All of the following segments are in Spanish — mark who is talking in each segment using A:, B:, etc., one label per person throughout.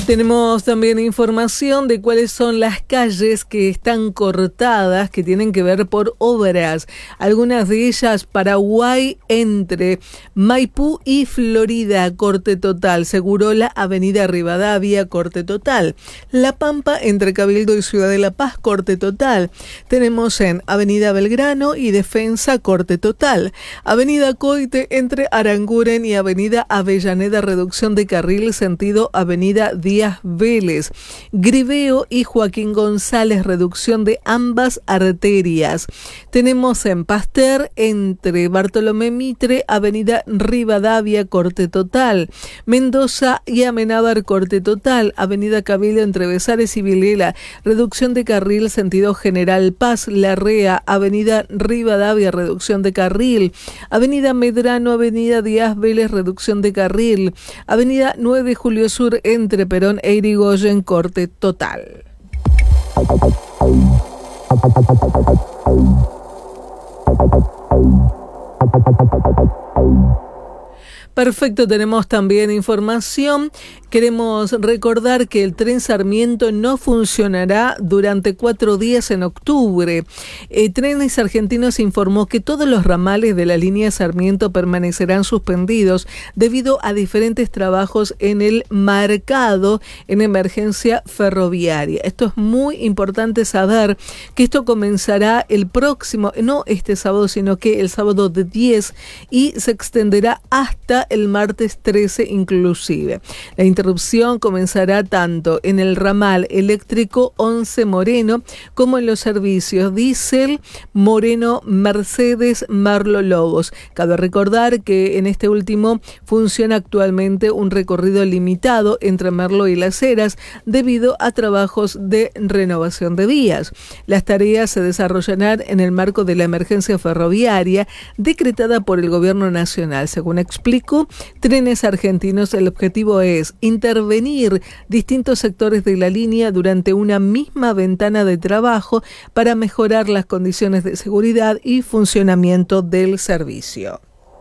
A: Tenemos también información de cuáles son las calles que están cortadas, que tienen que ver por obras. Algunas de ellas, Paraguay entre Maipú y Florida, corte total. Segurola, Avenida Rivadavia, corte total. La Pampa entre Cabildo y Ciudad de La Paz, corte total. Tenemos en Avenida Belgrano y Defensa, corte total. Avenida Coite entre Aranguren y Avenida Avellaneda, reducción de carril sentido Avenida Díaz Vélez. Griveo y Joaquín González, reducción de ambas arterias. Tenemos en Pasteur entre Bartolomé Mitre, Avenida Rivadavia, corte total. Mendoza y Amenábar, corte total. Avenida Cabildo entre Besares y Vilela, reducción de carril sentido General Paz. Larrea, Avenida Rivadavia, reducción de carril. Avenida Medrano, Avenida Díaz Vélez, reducción de carril. Avenida 9 de Julio Sur entre Perón e Irigoyen, corte total. Perfecto, tenemos también información. Queremos recordar que el tren Sarmiento no funcionará durante 4 días en octubre. Trenes Argentinos informó que todos los ramales de la línea Sarmiento permanecerán suspendidos debido a diferentes trabajos en el marcado en emergencia ferroviaria. Esto es muy importante saber, que esto comenzará el próximo, no este sábado, sino que el sábado de 10 y se extenderá hasta el martes 13 inclusive. La interrupción comenzará tanto en el ramal eléctrico 11 Moreno como en los servicios diésel Moreno Mercedes Merlo Lobos. Cabe recordar que en este último funciona actualmente un recorrido limitado entre Merlo y Las Heras debido a trabajos de renovación de vías. Las tareas se desarrollarán en el marco de la emergencia ferroviaria decretada por el Gobierno Nacional. Según explicó Trenes Argentinos, el objetivo es intervenir distintos sectores de la línea durante una misma ventana de trabajo para mejorar las condiciones de seguridad y funcionamiento del servicio.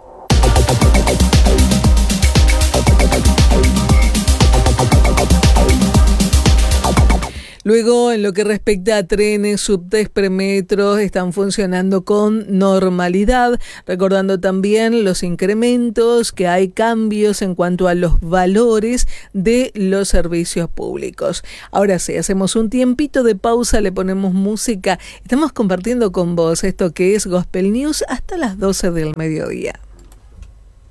A: Luego, en lo que respecta a trenes, subtes, premetros, están funcionando con normalidad, recordando también los incrementos, que hay cambios en cuanto a los valores de los servicios públicos. Ahora sí, hacemos un tiempito de pausa, le ponemos música, estamos compartiendo con vos esto que es Gospel News hasta las 12 del mediodía.